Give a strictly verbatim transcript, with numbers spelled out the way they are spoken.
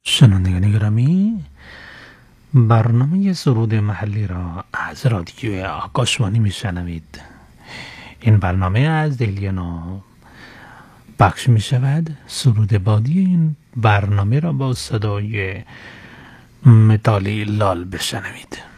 شنوندگان گرامی، برنامه سرود محلی را از رادیوی آکاشوانی میشنوید. این برنامه از دهلیانا پخش می شود. سرود بادی این برنامه را با صدای متالی لال بشنوید.